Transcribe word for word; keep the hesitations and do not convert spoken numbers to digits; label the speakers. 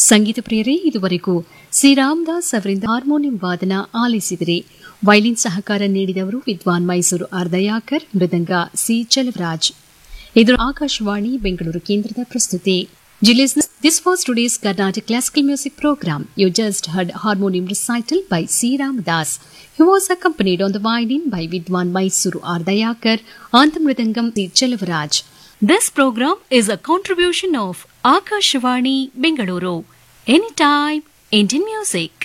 Speaker 1: ಸಂಗೀತ ಪ್ರಿಯರೇ, ಇದುವರೆಗೂ ಶ್ರೀರಾಮದಾಸ್ ಅವರಿಂದ ಹಾರ್ಮೋನಿಯಂ ವಾದನ ಆಲಿಸಿದರೆ. ವೈಲಿನ್ ಸಹಕಾರ ನೀಡಿದವರು ವಿದ್ವಾನ್ ಮೈಸೂರು ಆರ್ ದಯಾಕರ್, ಮೃದಂಗ ಸಿ ಚಲವರಾಜ್. ಇದು ಆಕಾಶವಾಣಿ ಬೆಂಗಳೂರು ಕೇಂದ್ರದ ಪ್ರಸ್ತುತಿ. This was today's Carnatic Classical Music Program. You just heard harmonium recital by C. Ramadas. He was accompanied on the violin by Vidwan Mysuru R. Dayakar and the Mridangam C. Chalavaraj. This program is a contribution of Akashvani Bengaluru. Anytime, Indian music.